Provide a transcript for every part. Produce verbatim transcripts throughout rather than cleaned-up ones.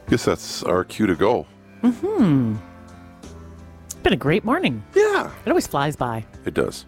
Guess that's our cue to go. Mm-hmm. It's been a great morning. Yeah. It always flies by. It does.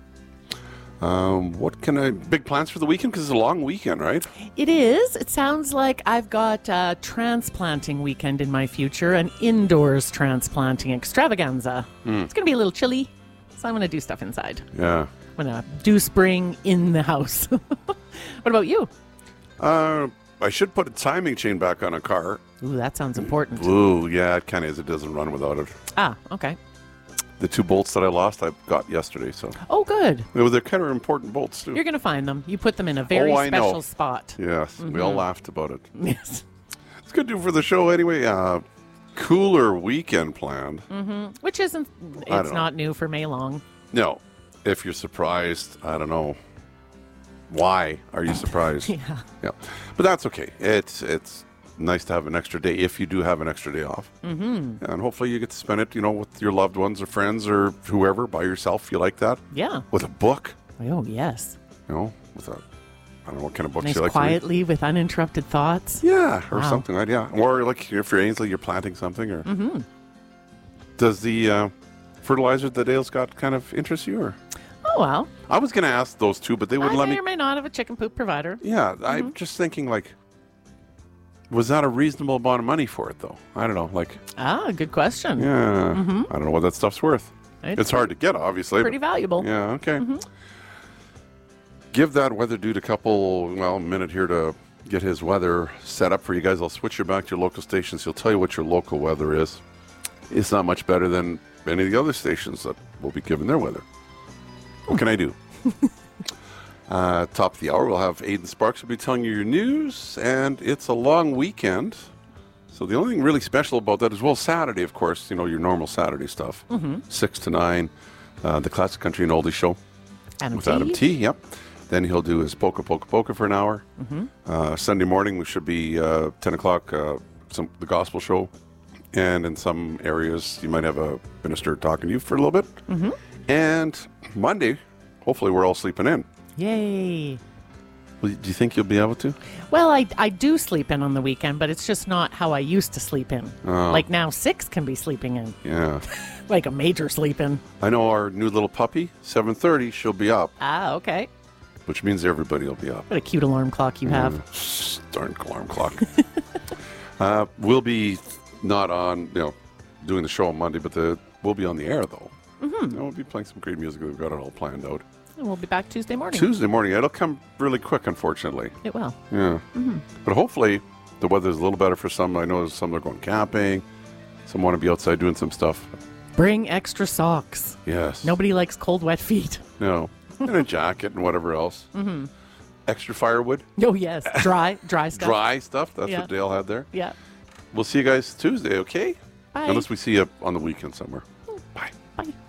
Um, what can I... Big plans for the weekend? Because it's a long weekend, right? It is. It sounds like I've got a transplanting weekend in my future, an indoors transplanting extravaganza. Mm. It's going to be a little chilly, so I'm going to do stuff inside. Yeah. I'm going to do spring in the house. What about you? Uh, I should put a timing chain back on a car. Ooh, that sounds important. Ooh, yeah, it kind of is. It doesn't run without it. Ah, okay. The two bolts that I lost, I got yesterday. So. Oh, good. Well, they're kind of important bolts, too. You're going to find them. You put them in a very oh, I special know. spot. Yes, mm-hmm. We all laughed about it. Yes. It's good to do for the show anyway. Uh, cooler weekend planned. Mm-hmm. Which isn't, it's not new for May Long. No. If you're surprised, I don't know. Why are you surprised? yeah. Yeah. But that's okay. It's it's nice to have an extra day if you do have an extra day off. Mm-hmm. And hopefully you get to spend it, you know, with your loved ones or friends or whoever, by yourself, if you like that. Yeah. With a book. Oh, yes. You know, with a, I don't know what kind of books nice you like quietly to read. with uninterrupted thoughts. Yeah, or wow. something like that. Yeah. Or like if you're Ainsley, you're planting something. Or mm-hmm. Does the uh, fertilizer that Dale's got kind of interest you? Or? Oh, well. I was going to ask those two, but they wouldn't I let may me. or may not have a chicken poop provider. Yeah, mm-hmm. I'm just thinking, like, was that a reasonable amount of money for it, though? I don't know. Like, ah, good question. Yeah, mm-hmm. I don't know what that stuff's worth. It's, it's hard to get, obviously. Pretty valuable. Yeah, okay. Mm-hmm. Give that weather dude a couple, well, a minute here to get his weather set up for you guys. I'll switch you back to your local stations. He'll tell you what your local weather is. It's not much better than any of the other stations that will be giving their weather. What can I do? uh, top of the hour, we'll have Aidan Sparks will be telling you your news, and it's a long weekend. So the only thing really special about that is, well, Saturday, of course, you know, your normal Saturday stuff. Mm-hmm. six to nine, uh, the Classic Country and Oldie Show. Adam with T. Adam T, yep. Then he'll do his Polka Polka Polka for an hour. Mm-hmm. Uh, Sunday morning, we should be uh, ten o'clock, uh, some the Gospel Show. And in some areas, you might have a minister talking to you for a little bit. Mm-hmm. And Monday, hopefully we're all sleeping in. Yay. Well, do you think you'll be able to? Well, I, I do sleep in on the weekend, but it's just not how I used to sleep in. Oh. Like now, six can be sleeping in. Yeah. Like a major sleep in. I know our new little puppy, seven thirty, she'll be up. Ah, okay. Which means everybody will be up. What a cute alarm clock you have. Mm, darn alarm clock. uh, we'll be not on, you know, doing the show on Monday, but the we'll be on the air, though. Mm-hmm. You know, we'll be playing some great music. We've got it all planned out. And we'll be back Tuesday morning. Tuesday morning. It'll come really quick, unfortunately. It will. Yeah. Mm-hmm. But hopefully the weather's a little better for some. I know some are going camping. Some want to be outside doing some stuff. Bring extra socks. Yes. Nobody likes cold, wet feet. No. And a jacket and whatever else. Mm-hmm. Extra firewood. Oh, yes. Dry, dry stuff. Dry stuff. That's yeah. what Dale had there. Yeah. We'll see you guys Tuesday, okay? Bye. Unless we see you on the weekend somewhere. Bye. Bye.